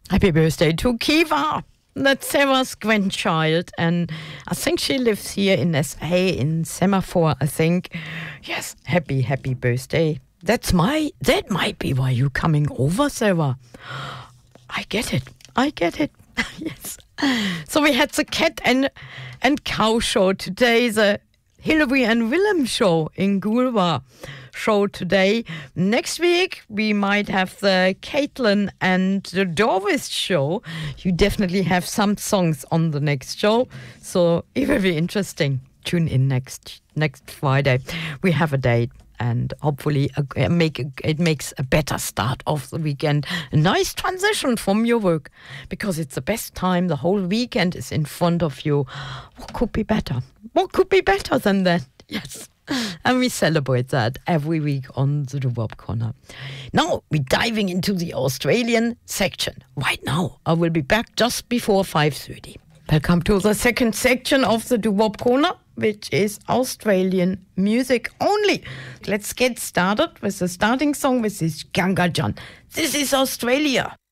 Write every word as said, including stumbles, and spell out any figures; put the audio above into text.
Happy birthday to Kiva. That's Sarah's grandchild, and I think she lives here in S A in Semaphore, I think. Yes, happy, happy birthday. That's my, that might be why you're coming over, Sarah. I get it. I get it. Yes. So we had the cat and and cow show today, the Hillary and Willem show in Gulwa show today. Next week, we might have the Caitlin and the Dorwist show. You definitely have some songs on the next show, so it will be interesting. Tune in next next Friday. We have a date, and hopefully a, make a, it makes a better start of the weekend. A nice transition from your work, because it's the best time. The whole weekend is in front of you. What could be better? What could be better than that? Yes. And we celebrate that every week on the Doo-Wop Corner. Now we're diving into the Australian section. Right now, I will be back just before five thirty. Welcome to the second section of the Doo-Wop Corner, which is Australian music only. Let's get started with the starting song, with this Ganga John. This is Australia.